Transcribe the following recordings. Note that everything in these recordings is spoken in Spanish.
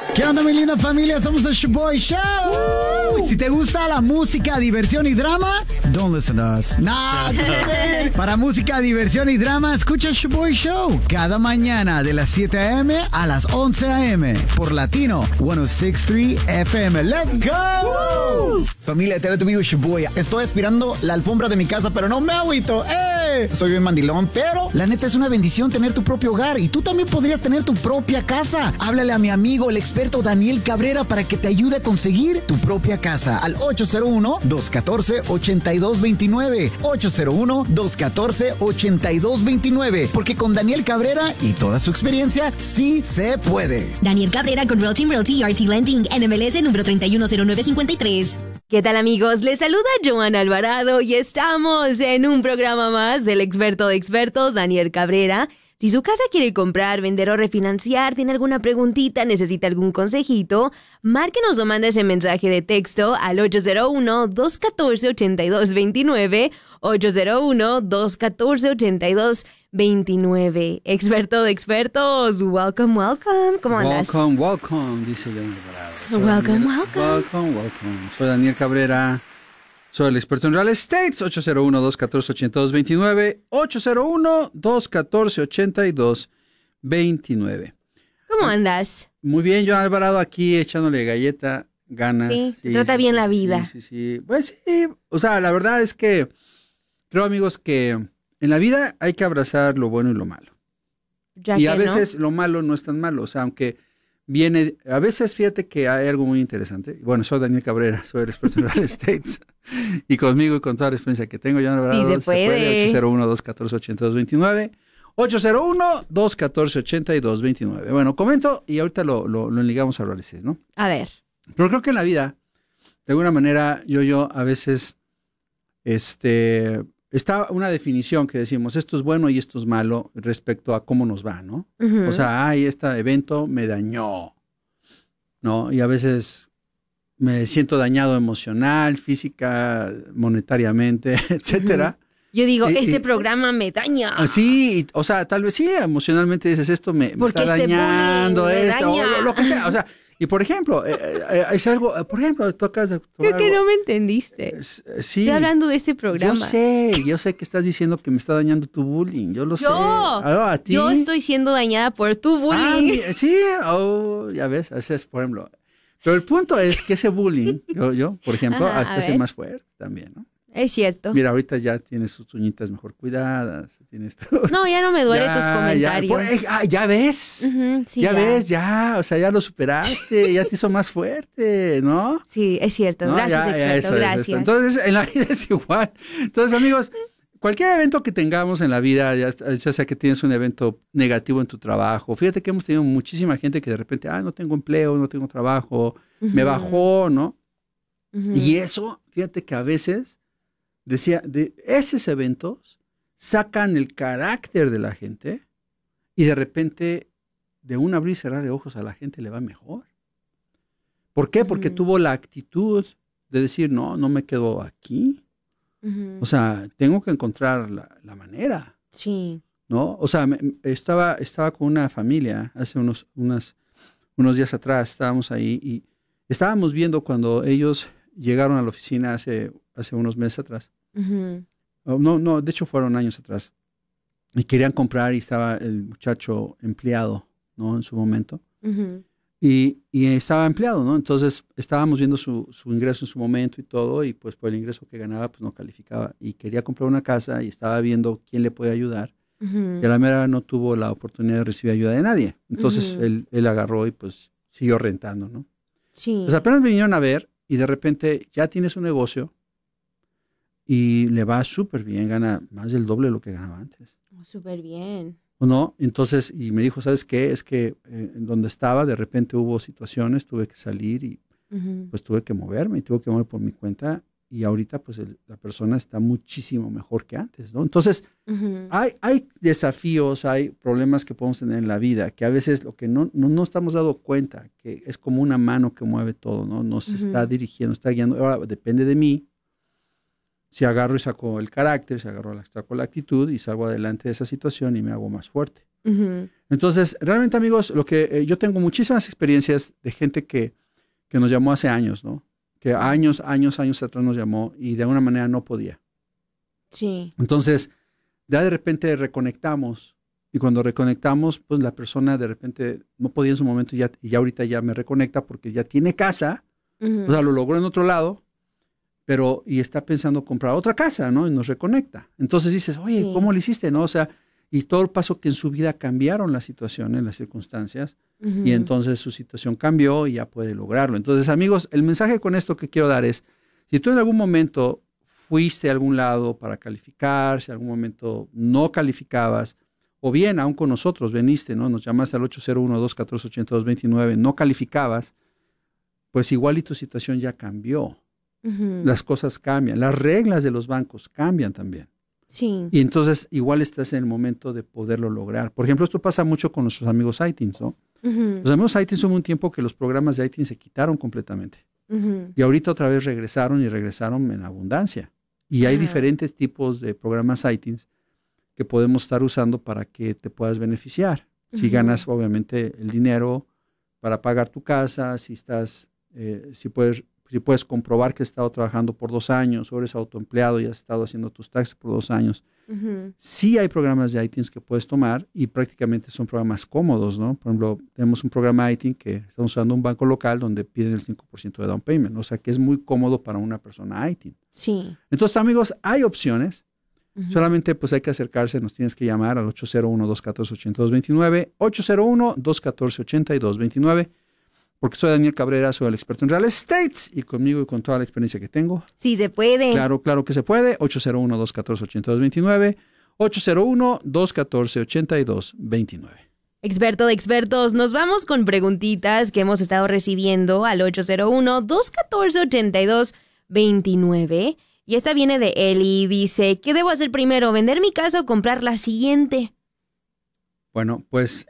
¿Qué onda, mi linda familia? Somos el Shoboy Show. Si te gusta la música, diversión y drama, don't listen to us. Para música, diversión y drama, escucha el Shoboy Show cada mañana de las 7 a.m. a las 11 a.m. por Latino 106.3 FM. ¡Let's go! Familia, te lo digo, Shoboy. Estoy aspirando la alfombra de mi casa, pero no me agüito. Soy bien mandilón, pero la neta es una bendición tener tu propio hogar y tú también podrías tener tu propia casa. Háblale a mi amigo, el experto Daniel Cabrera, para que te ayude a conseguir tu propia casa al 801-214-8229. 801-214-8229. Porque con Daniel Cabrera y toda su experiencia, sí se puede. Daniel Cabrera con Real Team Realty RT Lending, NMLS número 310953. ¿Qué tal, amigos? Les saluda Joana Alvarado y estamos en un programa más del experto de expertos, Daniel Cabrera. Si su casa quiere comprar, vender o refinanciar, tiene alguna preguntita, necesita algún consejito, márquenos o mande ese mensaje de texto al 801-214-8229, 801-214-8229. Experto de expertos, welcome, welcome. ¿Cómo andas? Welcome, dice Joana Alvarado. Welcome. Soy Daniel Cabrera. Soy el experto en real estate. 801-214-8229. 801-214-8229. ¿Cómo andas? Muy bien, Joana Alvarado, aquí echándole galleta, ganas. Sí, trata bien la vida. Sí. Pues sí, o sea, la verdad es que creo, amigos, que en la vida hay que abrazar lo bueno y lo malo. Y a veces lo malo no es tan malo, o sea, aunque viene, a veces fíjate que hay algo muy interesante. Bueno, soy Daniel Cabrera, soy el experto en real estate. Y conmigo y con toda la experiencia que tengo, Joana Alvarado, sí se puede. 801-214-8229. 801-214-8229. Bueno, comento y ahorita lo enligamos a real estate, ¿no? A ver. Pero creo que en la vida, de alguna manera, yo a veces, está una definición que decimos, esto es bueno y esto es malo respecto a cómo nos va, ¿no? Uh-huh. O sea, este evento me dañó, ¿no? Y a veces me siento dañado emocional, física, monetariamente, etcétera. Uh-huh. Yo digo, programa me daña. Sí, o sea, tal vez sí, emocionalmente dices, esto me está dañando, o lo que sea, o sea. Y por ejemplo, es algo, por ejemplo, tú acabas de... Creo que no me entendiste. Sí. Estoy hablando de este programa. Yo sé que estás diciendo que me está dañando tu bullying, yo lo sé. ¿A ti? Yo estoy siendo dañada por tu bullying. Sí, ya ves, ese es, por ejemplo. Pero el punto es que ese bullying, yo por ejemplo, hasta ser más fuerte también, ¿no? Es cierto. Mira, ahorita ya tienes sus uñitas mejor cuidadas. No, ya no me duele tus comentarios. Ya ves. Uh-huh, sí, ves, o sea, ya lo superaste, ya te hizo más fuerte, ¿no? Sí, es cierto. ¿No? Gracias, experto, gracias. Eso. Entonces, en la vida es igual. Entonces, amigos, cualquier evento que tengamos en la vida, ya sea que tienes un evento negativo en tu trabajo, fíjate que hemos tenido muchísima gente que de repente, no tengo empleo, no tengo trabajo, uh-huh. Me bajó, ¿no? Uh-huh. Y eso, fíjate que a veces... Decía, de esos eventos sacan el carácter de la gente y de repente de un abrir y cerrar de ojos a la gente le va mejor. ¿Por qué? Porque tuvo la actitud de decir, no me quedo aquí. O sea, tengo que encontrar la manera. Sí. ¿No? O sea, estaba con una familia hace unos días atrás, estábamos ahí y estábamos viendo cuando ellos llegaron a la oficina hace unos meses atrás. Uh-huh. No, de hecho fueron años atrás. Y querían comprar y estaba el muchacho empleado, ¿no? En su momento. Uh-huh. Y estaba empleado, ¿no? Entonces estábamos viendo su ingreso en su momento y todo, y pues por el ingreso que ganaba, pues no calificaba. Y quería comprar una casa y estaba viendo quién le podía ayudar. Uh-huh. Y a la mera no tuvo la oportunidad de recibir ayuda de nadie. Entonces uh-huh. él agarró y pues siguió rentando, ¿no? Sí. Entonces apenas me vinieron a ver y de repente ya tiene su negocio y le va súper bien, gana más del doble de lo que ganaba antes. Súper bien. ¿No? Entonces, y me dijo, ¿sabes qué? Es que en donde estaba de repente hubo situaciones, tuve que salir y uh-huh. pues tuve que moverme y tuve que mover por mi cuenta y ahorita pues la persona está muchísimo mejor que antes, ¿no? Entonces, uh-huh. hay desafíos, hay problemas que podemos tener en la vida, que a veces lo que no estamos dando cuenta, que es como una mano que mueve todo, ¿no? Nos uh-huh. está dirigiendo, está guiando. Ahora, depende de mí, si agarro y saco el carácter, si saco la actitud y salgo adelante de esa situación y me hago más fuerte. Uh-huh. Entonces, realmente, amigos, lo que yo tengo muchísimas experiencias de gente que nos llamó hace años, ¿no? Que años atrás nos llamó y de alguna manera no podía. Sí. Entonces, ya de repente reconectamos y cuando reconectamos, pues la persona de repente no podía en su momento y ya ahorita ya me reconecta porque ya tiene casa, o sea, lo logró en otro lado, pero y está pensando comprar otra casa, ¿no? Y nos reconecta. Entonces dices, oye, Sí. ¿cómo le hiciste, no? O sea, y todo el paso que en su vida cambiaron las situaciones, las circunstancias, y entonces su situación cambió y ya puede lograrlo. Entonces, amigos, el mensaje con esto que quiero dar es, si tú en algún momento fuiste a algún lado para calificar, si en algún momento no calificabas, o bien aún con nosotros veniste, ¿no? Nos llamaste al 801-214-8229, no calificabas, pues igual y tu situación ya cambió. Las cosas cambian, las reglas de los bancos cambian también. Sí. Y entonces igual estás en el momento de poderlo lograr. Por ejemplo, esto pasa mucho con nuestros amigos ITINs, ¿no? Los amigos ITINs hubo un tiempo que los programas de ITINs se quitaron completamente. Y ahorita otra vez regresaron en abundancia. Y hay diferentes tipos de programas ITINs que podemos estar usando para que te puedas beneficiar. Si ganas, obviamente, el dinero para pagar tu casa, si puedes comprobar que has estado trabajando por 2 años o eres autoempleado y has estado haciendo tus taxes por 2 años. Sí hay programas de ITINs que puedes tomar y prácticamente son programas cómodos, ¿no? Por ejemplo, tenemos un programa ITIN que estamos usando un banco local donde piden el 5% de down payment, o sea que es muy cómodo para una persona ITIN. Sí. Entonces, amigos, hay opciones. Solamente pues hay que acercarse, nos tienes que llamar al 801-214-8229, 801-214-8229, porque soy Daniel Cabrera, soy el experto en real estate y conmigo y con toda la experiencia que tengo. Sí se puede. Claro que se puede, 801-214-8229, 801-214-8229. Experto de expertos, nos vamos con preguntitas que hemos estado recibiendo al 801-214-8229. Y esta viene de Eli y dice, ¿qué debo hacer primero, vender mi casa o comprar la siguiente? Bueno, pues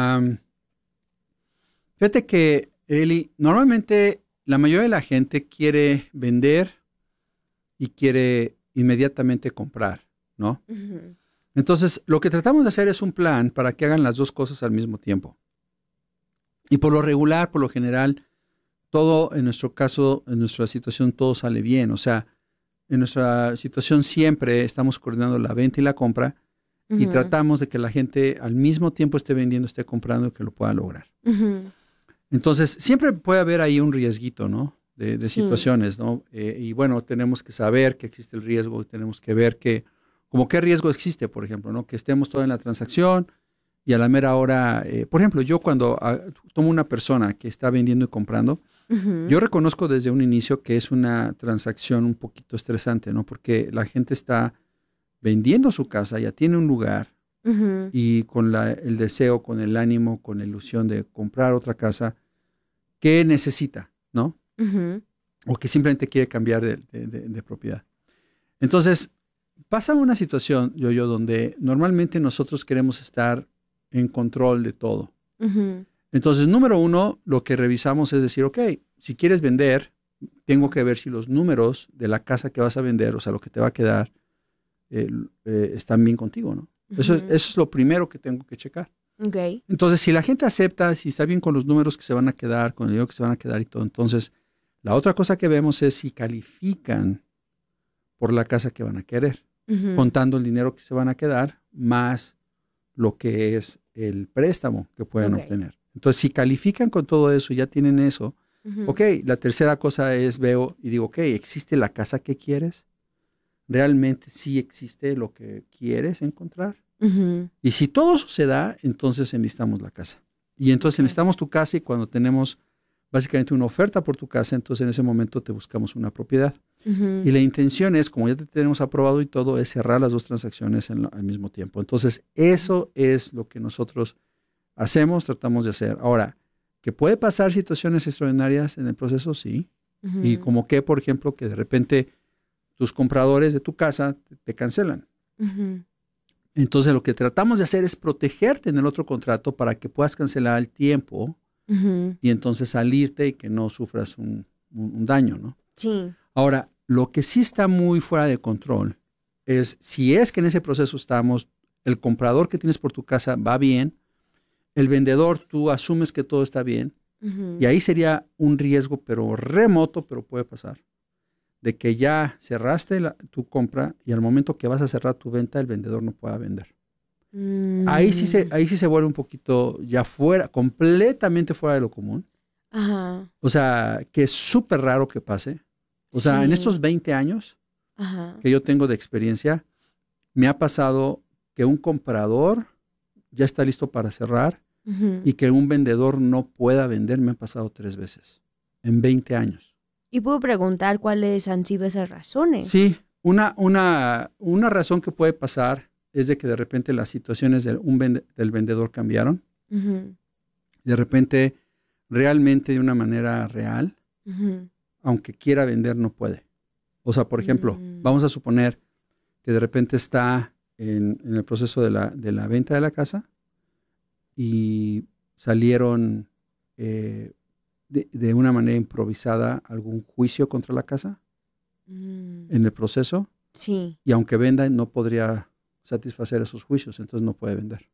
fíjate que, Eli, normalmente la mayoría de la gente quiere vender y quiere inmediatamente comprar, ¿no? Entonces, lo que tratamos de hacer es un plan para que hagan las dos cosas al mismo tiempo. Y por lo regular, por lo general, todo en nuestro caso, en nuestra situación, todo sale bien. O sea, en nuestra situación siempre estamos coordinando la venta y la compra y tratamos de que la gente al mismo tiempo esté vendiendo, esté comprando y que lo pueda lograr. Entonces, siempre puede haber ahí un riesguito, ¿no? De situaciones, ¿no? Y bueno, tenemos que saber que existe el riesgo, tenemos que ver como qué riesgo existe, por ejemplo, ¿no? Que estemos todos en la transacción y a la mera hora, por ejemplo, yo cuando tomo una persona que está vendiendo y comprando, yo reconozco desde un inicio que es una transacción un poquito estresante, ¿no? Porque la gente está vendiendo su casa, ya tiene un lugar y con el deseo, con el ánimo, con la ilusión de comprar otra casa que necesita, ¿no? O que simplemente quiere cambiar de propiedad. Entonces, pasa una situación, yo, donde normalmente nosotros queremos estar en control de todo. Entonces, número uno, lo que revisamos es decir, ok, si quieres vender, tengo que ver si los números de la casa que vas a vender, o sea, lo que te va a quedar, están bien contigo, ¿no? Eso es lo primero que tengo que checar. Okay. Entonces, si la gente acepta, si está bien con los números que se van a quedar, con el dinero que se van a quedar y todo, entonces, la otra cosa que vemos es si califican por la casa que van a querer, contando el dinero que se van a quedar, más lo que es el préstamo que pueden obtener. Entonces, si califican con todo eso, ya tienen eso, ok, la tercera cosa es, veo y digo, ok, ¿existe la casa que quieres? ¿Realmente sí existe lo que quieres encontrar? Y si todo eso se da, entonces enlistamos la casa. Y entonces enlistamos tu casa y cuando tenemos básicamente una oferta por tu casa, entonces en ese momento te buscamos una propiedad. Y la intención es, como ya te tenemos aprobado y todo, es cerrar las dos transacciones al mismo tiempo. Entonces, eso es lo que nosotros hacemos, tratamos de hacer. Ahora, ¿que puede pasar situaciones extraordinarias en el proceso? Sí. Y como que, por ejemplo, que de repente tus compradores de tu casa te cancelan. Entonces, lo que tratamos de hacer es protegerte en el otro contrato para que puedas cancelar al tiempo y entonces salirte y que no sufras un daño, ¿no? Sí. Ahora, lo que sí está muy fuera de control es si es que en ese proceso estamos, el comprador que tienes por tu casa va bien, el vendedor, tú asumes que todo está bien, Ujú. y ahí sería un riesgo, pero remoto, pero puede pasar, de que ya cerraste tu compra y al momento que vas a cerrar tu venta, el vendedor no pueda vender. Ahí sí se vuelve un poquito ya fuera, completamente fuera de lo común. Ajá. O sea, que es súper raro que pase. O sea, en Sí. estos 20 años Ajá. que yo tengo de experiencia, me ha pasado que un comprador ya está listo para cerrar Ujú. y que un vendedor no pueda vender. Me ha pasado 3 veces en 20 años. Y puedo preguntar cuáles han sido esas razones. Sí, una razón que puede pasar es de que de repente las situaciones del vendedor cambiaron. Ujú. De repente, realmente de una manera real, Ujú. aunque quiera vender, no puede. O sea, por ejemplo, vamos a suponer que de repente está en el proceso de la venta de la casa y salieron de una manera improvisada algún juicio contra la casa Mm. en el proceso, Sí. y aunque venda no podría satisfacer esos juicios, entonces no puede vender.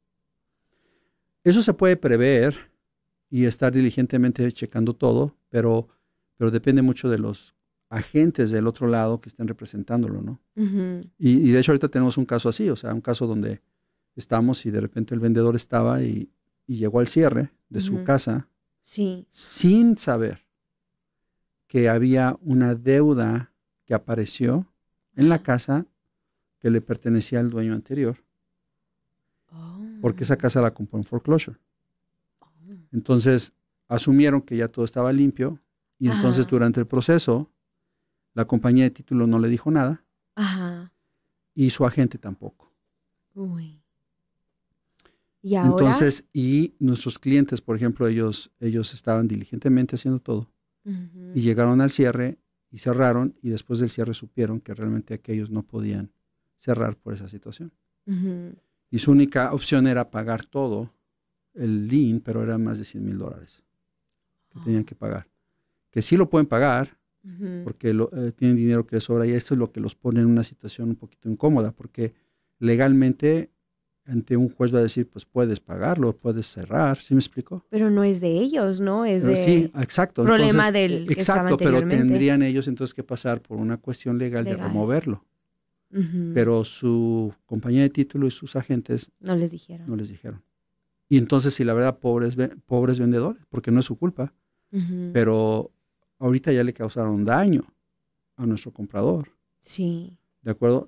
Eso se puede prever y estar diligentemente checando todo, pero depende mucho de los agentes del otro lado que estén representándolo, ¿no? Ujú. Y de hecho ahorita tenemos un caso así, o sea, un caso donde estamos y de repente el vendedor estaba y llegó al cierre de su Ujú. casa Sí. sin saber que había una deuda que apareció en la casa que le pertenecía al dueño anterior, Oh. porque esa casa la compró en foreclosure. Entonces asumieron que ya todo estaba limpio y entonces Ajá. durante el proceso la compañía de título no le dijo nada Ajá. y su agente tampoco. Uy. ¿Y ahora? Entonces, y nuestros clientes, por ejemplo, ellos estaban diligentemente haciendo todo Ujú. y llegaron al cierre y cerraron, y después del cierre supieron que realmente aquellos no podían cerrar por esa situación. Ujú. Y su única opción era pagar todo el lien, pero eran más de $100,000 que tenían que pagar. Que sí lo pueden pagar Ujú. porque tienen dinero que les sobra, y esto es lo que los pone en una situación un poquito incómoda, porque legalmente ante un juez va a decir, pues puedes pagarlo, puedes cerrar, ¿sí me explico? Pero no es de ellos, ¿no? Es de Sí, exacto. problema Entonces, del que estaba exacto, pero anteriormente. tendrían ellos entonces que pasar por una cuestión legal de Legal. removerlo. Ujú. Pero su compañía de título y sus agentes No les dijeron. no les dijeron. Y entonces, sí, la verdad, pobres vendedores, porque no es su culpa, Ujú. pero ahorita ya le causaron daño a nuestro comprador. Sí. ¿De acuerdo?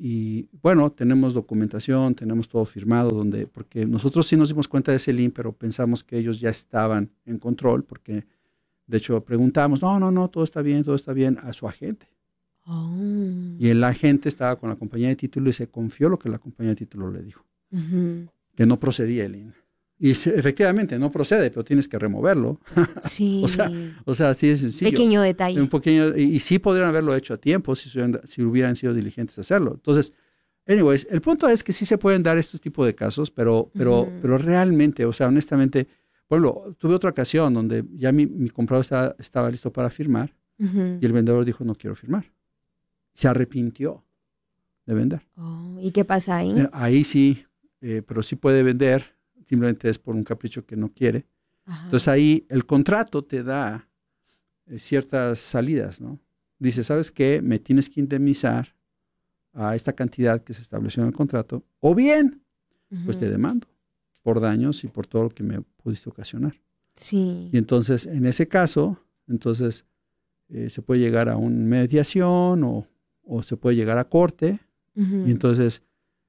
Y bueno, tenemos documentación, tenemos todo firmado, porque nosotros sí nos dimos cuenta de ese lien, pero pensamos que ellos ya estaban en control, porque de hecho preguntamos, no, todo está bien, a su agente. Oh. Y el agente estaba con la compañía de título y se confió lo que la compañía de título le dijo, Ujú. que no procedía el lien. Y efectivamente no procede, pero tienes que removerlo. Sí. O sea, así de sencillo. Pequeño detalle. Un pequeño, y sí podrían haberlo hecho a tiempo si hubieran sido diligentes a hacerlo. Entonces, anyways, el punto es que sí se pueden dar estos tipos de casos, pero realmente, o sea, honestamente, bueno, tuve otra ocasión donde ya mi comprador estaba listo para firmar Ujú. y el vendedor dijo, no quiero firmar. Se arrepintió de vender. Oh, ¿y qué pasa ahí? Ahí sí, pero sí puede vender, simplemente es por un capricho que no quiere. Ajá. Entonces ahí el contrato te da ciertas salidas, ¿no? Dice, ¿sabes qué? Me tienes que indemnizar a esta cantidad que se estableció en el contrato, o bien, pues te Ujú. demando por daños y por todo lo que me pudiste ocasionar. Sí. Y entonces, en ese caso, entonces se puede llegar a una mediación o se puede llegar a corte, Ujú. y entonces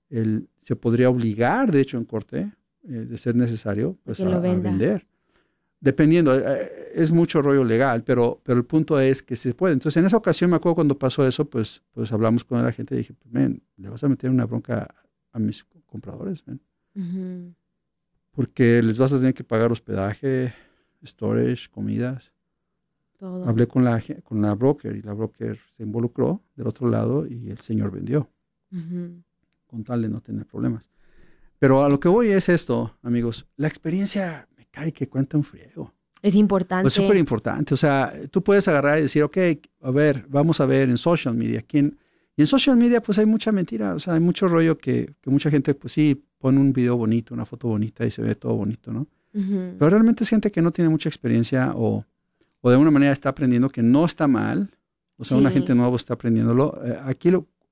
se podría obligar, de hecho, en corte, de ser necesario, pues que lo a venda. vender. Dependiendo, es mucho rollo legal, pero el punto es que se puede. Entonces, en esa ocasión, me acuerdo cuando pasó eso, pues hablamos con la gente y dije, pues, le vas a meter una bronca a mis compradores, Ujú. porque les vas a tener que pagar hospedaje, storage, comidas. Todo. Hablé con la broker y la broker se involucró del otro lado y el señor vendió, Ujú. con tal de no tener problemas. Pero a lo que voy es esto, amigos, la experiencia me cae que cuenta un friego. Es importante. Es súper importante. O sea, tú puedes agarrar y decir, ok, a ver, vamos a ver en social media, ¿quién Y en social media, pues hay mucha mentira, o sea, hay mucho rollo que mucha gente, pues sí, pone un video bonito, una foto bonita y se ve todo bonito, ¿no? Ujú. Pero realmente es gente que no tiene mucha experiencia o de alguna manera está aprendiendo que no está mal. O sea, Sí. un agente nuevo está aprendiéndolo. Aquí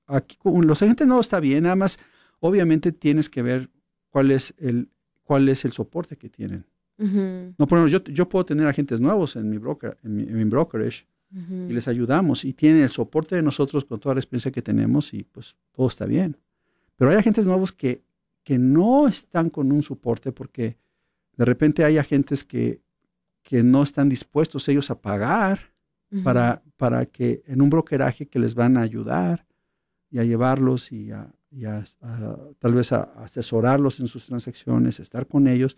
los agentes nuevos está bien, nada más, obviamente tienes que ver cuál es el soporte que tienen. Ujú. No, por ejemplo, yo puedo tener agentes nuevos en mi brokerage Ujú. y les ayudamos y tienen el soporte de nosotros con toda la experiencia que tenemos y pues todo está bien. Pero hay agentes nuevos que no están con un soporte porque de repente hay agentes que no están dispuestos ellos a pagar Ujú. para que en un brokeraje que les van a ayudar y a llevarlos y a tal vez a asesorarlos en sus transacciones, estar con ellos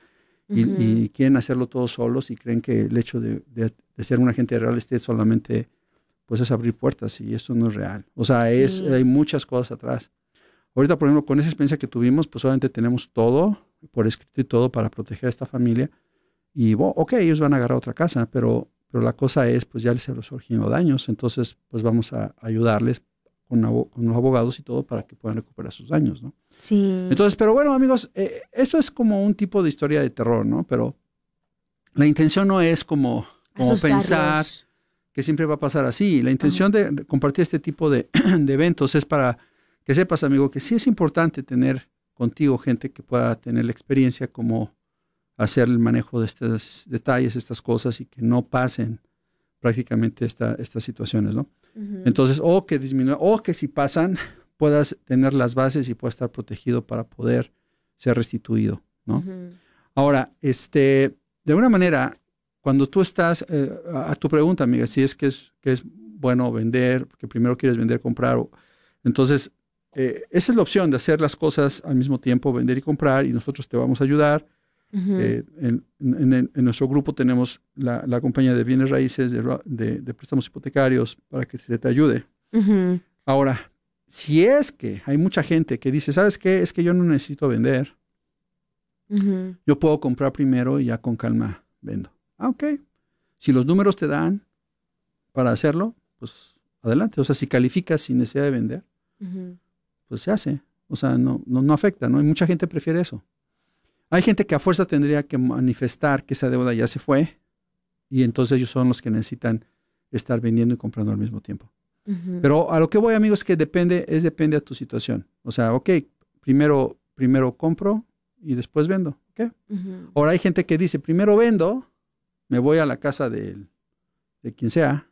y quieren hacerlo todos solos y creen que el hecho de ser un agente de real estate solamente pues es abrir puertas y eso no es real. O sea, Sí. hay muchas cosas atrás. Ahorita, por ejemplo, con esa experiencia que tuvimos, pues obviamente tenemos todo por escrito y todo para proteger a esta familia. Y, ok, ellos van a agarrar otra casa, pero la cosa es, pues ya se les originó daños, entonces pues vamos a ayudarles con los abogados y todo para que puedan recuperar sus daños, ¿no? Sí. Entonces, pero bueno, amigos, esto es como un tipo de historia de terror, ¿no? Pero la intención no es como pensar Asustarlos. que siempre va a pasar así. La intención de compartir este tipo de eventos es para que sepas, amigo, que sí es importante tener contigo gente que pueda tener la experiencia como hacer el manejo de estos detalles, estas cosas y que no pasen prácticamente estas situaciones, ¿no? Ujú. Entonces, o que disminuya, o que si pasan, puedas tener las bases y puedas estar protegido para poder ser restituido, ¿no? Ujú. Ahora, de alguna manera, cuando tú estás, a tu pregunta, amiga, si es que es bueno vender, porque primero quieres vender, comprar, entonces, esa es la opción de hacer las cosas al mismo tiempo, vender y comprar, y nosotros te vamos a ayudar. Ujú. En nuestro grupo tenemos la compañía de bienes raíces, de préstamos hipotecarios, para que se te ayude. Ujú. Ahora, si es que hay mucha gente que dice, ¿sabes qué? Es que yo no necesito vender. Ujú. Yo puedo comprar primero y ya con calma vendo. Ok. Si los números te dan para hacerlo, pues adelante. O sea, si calificas sin necesidad de vender, Ujú. pues se hace. O sea, no afecta, ¿no? Y mucha gente prefiere eso. Hay gente que a fuerza tendría que manifestar que esa deuda ya se fue y entonces ellos son los que necesitan estar vendiendo y comprando al mismo tiempo. Ujú. Pero a lo que voy, amigos, que depende a tu situación. O sea, ok, primero compro y después vendo. ¿Okay? Ujú. Ahora hay gente que dice, primero vendo, me voy a la casa de quien sea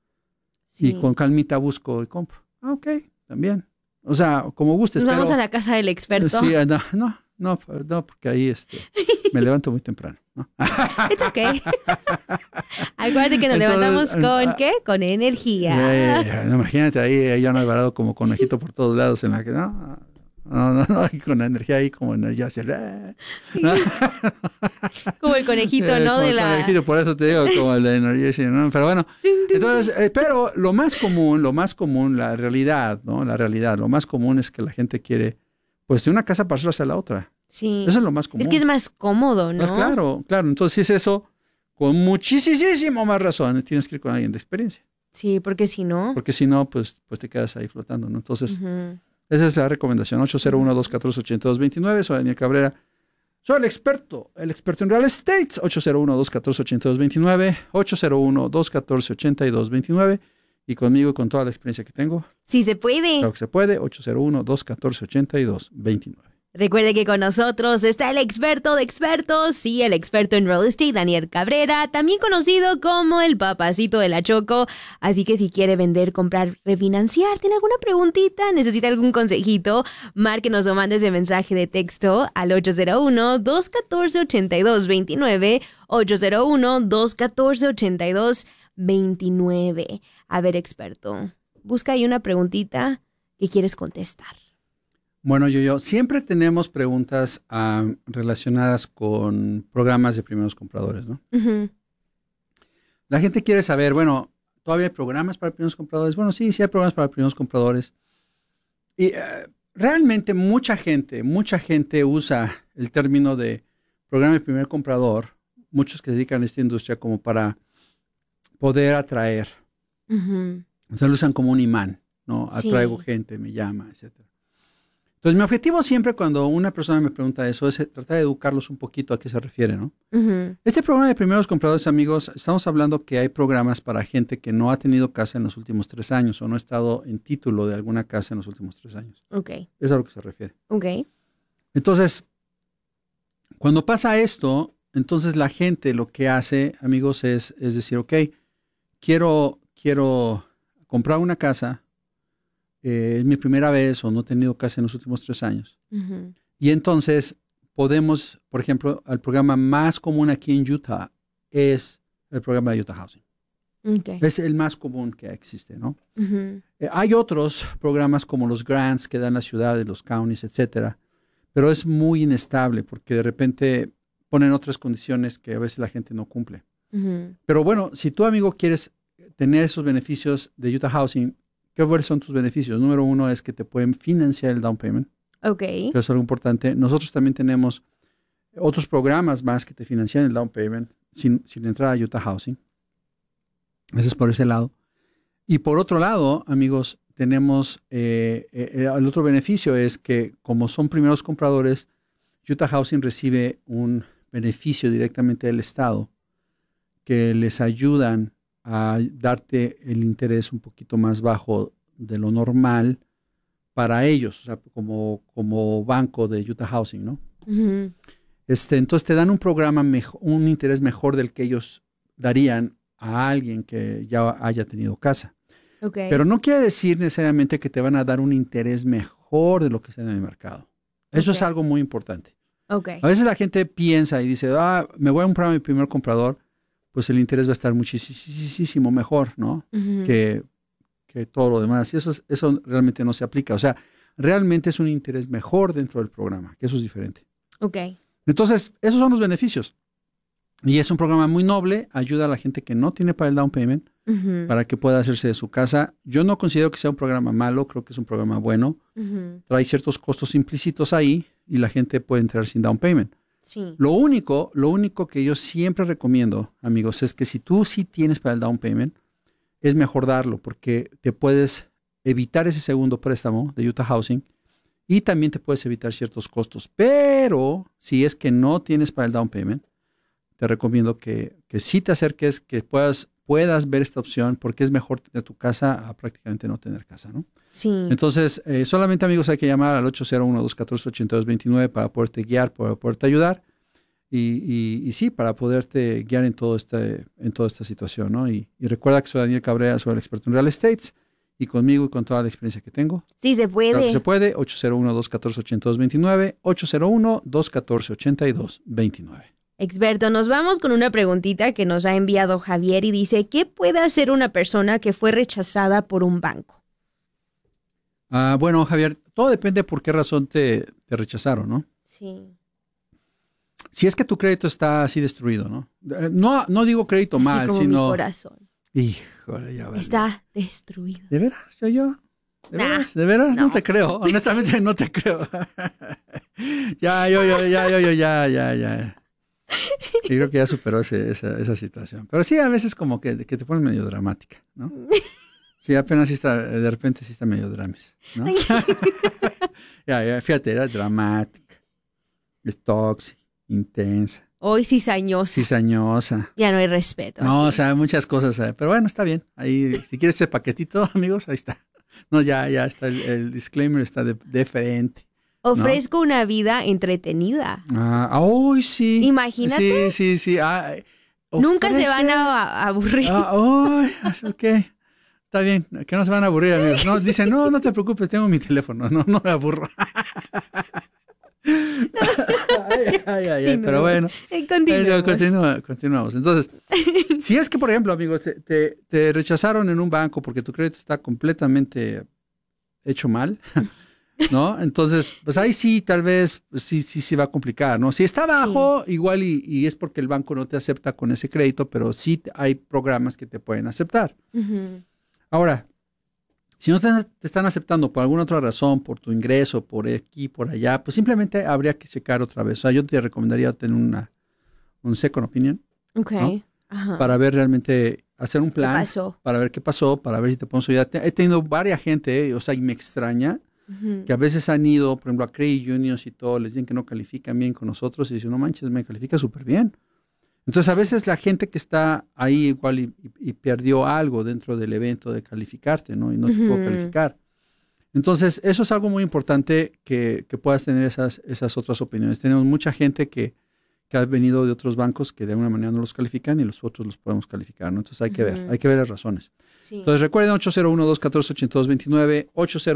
y Sí. con calmita busco y compro. Ok, también. O sea, como gustes. Nos vamos pero, a la casa del experto. Sí, no, porque ahí me levanto muy temprano, ¿no? It's okay. Acuérdate que nos Entonces, levantamos con ¿qué? Con energía. No, imagínate ahí yo no he varado como conejito por todos lados en la que no, y con la energía ahí como energía así, ¿no? Como el conejito, ¿no? Como De el la... conejito, por eso te digo como el de energía así, ¿no? Pero bueno, entonces, pero lo más común, la realidad, ¿no? La realidad, lo más común es que la gente quiere, pues, de una casa pasarse a la otra. Sí. Eso es lo más común. Es que es más cómodo, ¿no? Pues claro. Entonces, si es eso, con muchísimo más razón, tienes que ir con alguien de experiencia. Sí, porque si no... Porque si no, pues te quedas ahí flotando, ¿no? Entonces, Ujú. esa es la recomendación. 801-214-8229. Soy Daniel Cabrera. Soy el experto en real estate. 801-214-8229. 801-214-8229. Y conmigo, con toda la experiencia que tengo. Sí se puede. Claro que se puede. 801-214-8229. Recuerde que con nosotros está el experto de expertos, sí, el experto en real estate, Daniel Cabrera, también conocido como el papacito de la Choco. Así que si quiere vender, comprar, refinanciar, tiene alguna preguntita, necesita algún consejito, márquenos o mande ese mensaje de texto al 801-214-8229, 801-214-8229. A ver, experto, busca ahí una preguntita que quieres contestar. Bueno, yo siempre tenemos preguntas relacionadas con programas de primeros compradores, ¿no? Ujú. La gente quiere saber, bueno, ¿todavía hay programas para primeros compradores? Bueno, sí hay programas para primeros compradores. Y realmente mucha gente usa el término de programa de primer comprador, muchos que se dedican a esta industria, como para poder atraer. Ujú. O sea, lo usan como un imán, ¿no? Sí. Atraigo gente, me llama, etcétera. Entonces, mi objetivo siempre cuando una persona me pregunta eso es tratar de educarlos un poquito a qué se refiere, ¿no? Ujú. Este programa de primeros compradores, amigos, estamos hablando que hay programas para gente que no ha tenido casa en los últimos 3 años o no ha estado en título de alguna casa en los últimos 3 años. Ok, Eso es a lo que se refiere. ok. Entonces, cuando pasa esto, entonces la gente lo que hace, amigos, es decir, ok, quiero comprar una casa, es mi primera vez o no he tenido casa en los últimos 3 años. Ujú. Y entonces podemos, por ejemplo, el programa más común aquí en Utah es el programa de Utah Housing. Ok. Es el más común que existe, ¿no? Ujú. Hay otros programas como los grants que dan las ciudades, los counties, etcétera, pero es muy inestable porque de repente ponen otras condiciones que a veces la gente no cumple. Ujú. Pero bueno, si tú, amigo, quieres tener esos beneficios de Utah Housing, ¿qué son tus beneficios? Número 1 es que te pueden financiar el down payment, Ok. que es algo importante. Nosotros también tenemos otros programas más que te financian el down payment sin entrar a Utah Housing. Ese es por ese lado. Y por otro lado, amigos, tenemos el otro beneficio es que como son primeros compradores, Utah Housing recibe un beneficio directamente del Estado que les ayudan a darte el interés un poquito más bajo de lo normal para ellos, o sea, como banco de Utah Housing, ¿no? Ujú. Entonces te dan un programa, un interés mejor del que ellos darían a alguien que ya haya tenido casa. Ok. Pero no quiere decir necesariamente que te van a dar un interés mejor de lo que está en el mercado. Eso Ok. es algo muy importante. Ok. A veces la gente piensa y dice, me voy a comprar a mi primer comprador, pues el interés va a estar muchísimo mejor, ¿no? Ujú. que todo lo demás. Y eso realmente no se aplica. O sea, realmente es un interés mejor dentro del programa, que eso es diferente. Ok. Entonces, esos son los beneficios. Y es un programa muy noble, ayuda a la gente que no tiene para el down payment, Ujú. para que pueda hacerse de su casa. Yo no considero que sea un programa malo, creo que es un programa bueno. Ujú. Trae ciertos costos implícitos ahí y la gente puede entrar sin down payment. Sí. Lo único que yo siempre recomiendo, amigos, es que si tú sí tienes para el down payment, es mejor darlo porque te puedes evitar ese segundo préstamo de Utah Housing y también te puedes evitar ciertos costos. Pero si es que no tienes para el down payment, te recomiendo que sí te acerques, que puedas ver esta opción porque es mejor tener tu casa a prácticamente no tener casa, ¿no? Sí. Entonces, solamente, amigos, hay que llamar al 801-214-8229 para poderte guiar, para poderte ayudar y sí, para poderte guiar en toda esta situación, ¿no? Y recuerda que soy Daniel Cabrera, soy el experto en real estate y conmigo y con toda la experiencia que tengo. Sí se puede. Claro que se puede. 801-214-8229, 801-214-8229. Experto, nos vamos con una preguntita que nos ha enviado Javier y dice, ¿qué puede hacer una persona que fue rechazada por un banco? Bueno, Javier, todo depende por qué razón te rechazaron, ¿no? Sí. Si es que tu crédito está así destruido, ¿no? No digo crédito Así mal, como sino... mi corazón. Híjole, ya vale. Está destruido. ¿De veras? ¿Yo? ¿De Nah, veras? ¿De veras? No no. te creo. Honestamente no te creo. Ya. Yo creo que ya superó esa situación. Pero sí, a veces como que te pones medio dramática, ¿no? Sí, apenas sí está, de repente sí está medio dramis, ¿no? Ya, fíjate, era dramática, es tóxica, intensa, Hoy cizañosa. cizañosa. Ya no hay respeto. No, o aquí. sea, muchas cosas, pero bueno, está bien. Ahí, si quieres ese paquetito, amigos, ahí está. No, ya está, el disclaimer está de frente. Ofrezco una vida entretenida. ¡Ay, sí! Imagínate. Sí. Nunca se van ofrece- a aburrir. ¡Ay! Ok. Está bien, que no se van a aburrir, amigos. No, dicen, no te preocupes, tengo mi teléfono. No me aburro. Ay, No. pero bueno. Continuamos. Entonces, si es que, por ejemplo, amigos, te rechazaron en un banco porque tu crédito está completamente hecho mal, ¿no? Entonces, pues ahí sí, tal vez, pues, sí va a complicar, ¿no? Si está bajo, igual y es porque el banco no te acepta con ese crédito, pero sí hay programas que te pueden aceptar. Ujú. Ahora, si no te están aceptando por alguna otra razón, por tu ingreso, por aquí, por allá, pues simplemente habría que checar otra vez. O sea, yo te recomendaría tener un second opinion Ok. ¿no? Ajá. para ver realmente hacer un plan para ver qué pasó, para ver si te podemos ayudar. He tenido varias gente, o sea, y me extraña que a veces han ido, por ejemplo, a Credit Unions y todo, les dicen que no califican bien con nosotros y dicen, no manches, me califica súper bien. Entonces, a veces la gente que está ahí igual y perdió algo dentro del evento de calificarte, ¿no? Y no te puedo calificar. Entonces, eso es algo muy importante que puedas tener esas otras opiniones. Tenemos mucha gente que ha venido de otros bancos que de alguna manera no los califican y los otros los podemos calificar, ¿no? Entonces, hay que ver las razones. Sí. Entonces, recuerden 801-214-8229,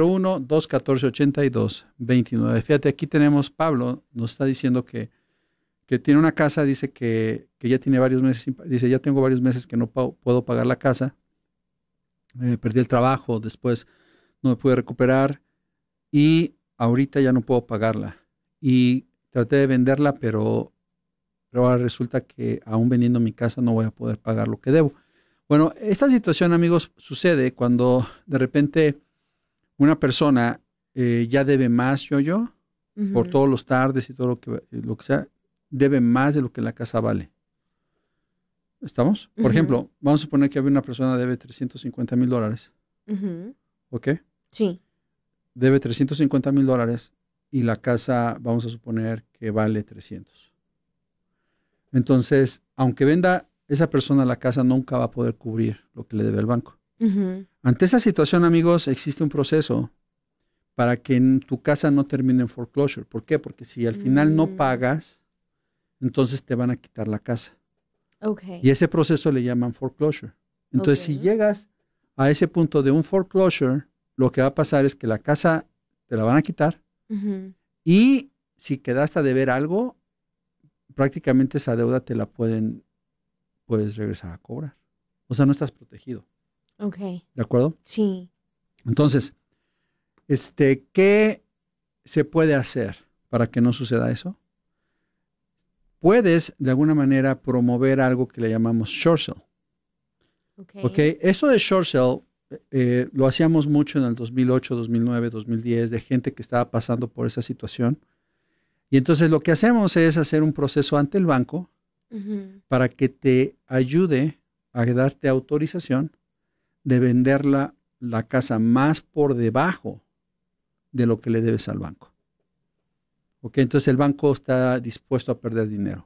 801-214-8229. Fíjate, aquí tenemos, Pablo nos está diciendo que tiene una casa, dice que ya tiene varios meses, dice, ya tengo varios meses que no puedo pagar la casa, perdí el trabajo, después no me pude recuperar y ahorita ya no puedo pagarla. Y traté de venderla, pero ahora resulta que aún vendiendo mi casa no voy a poder pagar lo que debo. Bueno, esta situación, amigos, sucede cuando de repente una persona ya debe más, por todos los tardes y todo lo que sea, debe más de lo que la casa vale. ¿Estamos? Por ejemplo, vamos a suponer que había una persona que debe $350,000. ¿Ok? Sí. Debe $350,000 y la casa, vamos a suponer que vale 300. Entonces, aunque venda esa persona la casa, nunca va a poder cubrir lo que le debe el banco. Ante esa situación, amigos, existe un proceso para que en tu casa no termine en foreclosure. ¿Por qué? Porque si al final no pagas, entonces te van a quitar la casa. Okay. Y ese proceso le llaman foreclosure. Entonces, si llegas a ese punto de un foreclosure, lo que va a pasar es que la casa te la van a quitar y si quedaste a deber algo, prácticamente esa deuda te la puedes regresar a cobrar. O sea, no estás protegido. Ok. ¿De acuerdo? Sí. Entonces, ¿qué se puede hacer para que no suceda eso? Puedes, de alguna manera, promover algo que le llamamos short sale. Okay. Eso de short sale lo hacíamos mucho en el 2008, 2009, 2010, de gente que estaba pasando por esa situación. Y entonces lo que hacemos es hacer un proceso ante el banco para que te ayude a darte autorización de vender la casa más por debajo de lo que le debes al banco. ¿Ok? Entonces el banco está dispuesto a perder dinero.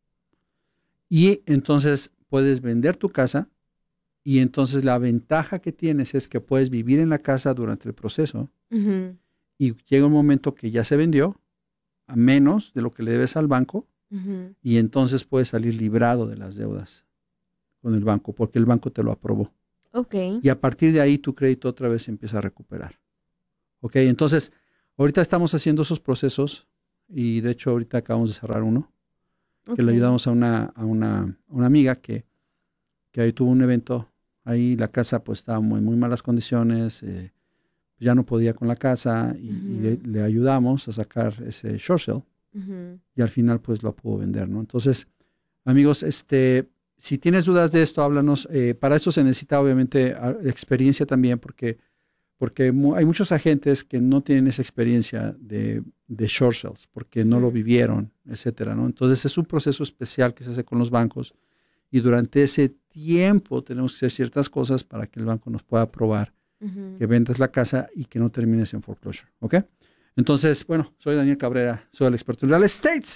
Y entonces puedes vender tu casa y entonces la ventaja que tienes es que puedes vivir en la casa durante el proceso y llega un momento que ya se vendió a menos de lo que le debes al banco y entonces puedes salir librado de las deudas con el banco porque el banco te lo aprobó. Okay. Y a partir de ahí tu crédito otra vez se empieza a recuperar. ¿Ok? Entonces, ahorita estamos haciendo esos procesos y de hecho ahorita acabamos de cerrar uno que le ayudamos a una amiga que ahí tuvo un evento. Ahí la casa pues estaba en muy malas condiciones, ya no podía con la casa y le ayudamos a sacar ese short sale y al final pues lo pudo vender, ¿no? Entonces, amigos, si tienes dudas de esto, háblanos. Para esto se necesita obviamente experiencia también porque hay muchos agentes que no tienen esa experiencia de short sales porque no lo vivieron, etcétera, ¿no? Entonces es un proceso especial que se hace con los bancos y durante ese tiempo tenemos que hacer ciertas cosas para que el banco nos pueda aprobar que vendas la casa y que no termines en foreclosure, ¿ok? Entonces, bueno, soy Daniel Cabrera, soy el experto en real estate.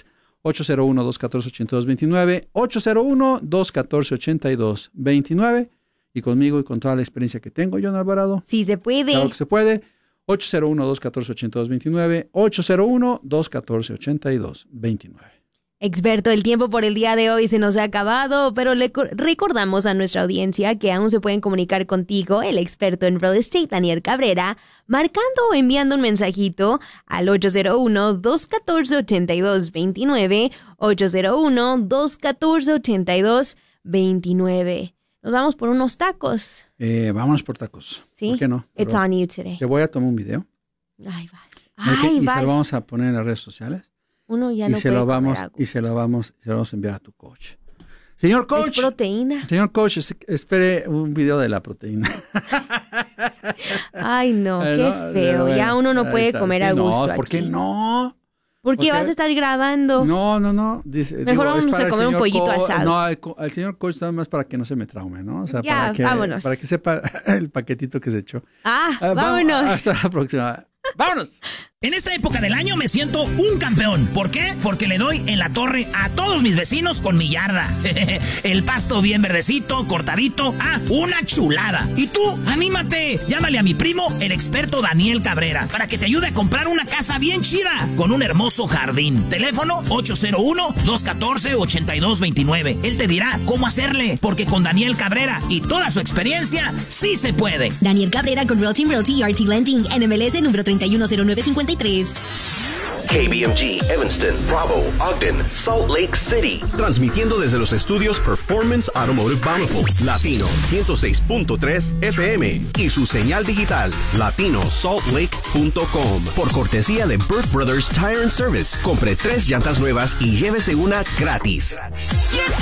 801-214-8229, 801-214-8229 y conmigo y con toda la experiencia que tengo, John Alvarado. Sí se puede. Claro que se puede. 801-214-8229, 801-214-8229. Experto, el tiempo por el día de hoy se nos ha acabado, pero le recordamos a nuestra audiencia que aún se pueden comunicar contigo, el experto en real estate, Daniel Cabrera, marcando o enviando un mensajito al 801-214-8229, 801-214-8229. Nos vamos por unos tacos. Vámonos por tacos. ¿Sí? ¿Por qué no? It's on you today. Te voy a tomar un video. Ay, vas. Y se lo vamos a poner en las redes sociales. Uno ya y no se puede lo vamos comer y se lo vamos a enviar a tu coach. Señor coach. Es proteína. Señor coach, espere un video de la proteína. Ay, no, qué feo. Ya uno no puede comer a gusto. No, ¿por qué aquí. no? ¿Por qué vas a estar grabando? No. Mejor vamos a comer un pollito asado. No, al señor coach nada más para que no se me traume, ¿no? O sea, ya, vámonos. Para que sepa el paquetito que se echó. Vámonos. Hasta la próxima. ¡Vámonos! En esta época del año me siento un campeón. ¿Por qué? Porque le doy en la torre a todos mis vecinos con mi yarda. El pasto bien verdecito, cortadito. Una chulada. Y tú, anímate. Llámale a mi primo, el experto Daniel Cabrera, para que te ayude a comprar una casa bien chida, con un hermoso jardín. Teléfono 801-214-8229. Él te dirá cómo hacerle, porque con Daniel Cabrera y toda su experiencia, sí se puede. Daniel Cabrera con Real Team Realty RT Lending, NMLS número 310953. KBMG, Evanston, Bravo, Ogden, Salt Lake City. Transmitiendo desde los estudios Performance Automotive Bountiful, Latino 106.3 FM y su señal digital latinosaltlake.com. Por cortesía de Burt Brothers Tire and Service. Compre 3 llantas nuevas y llévese una gratis.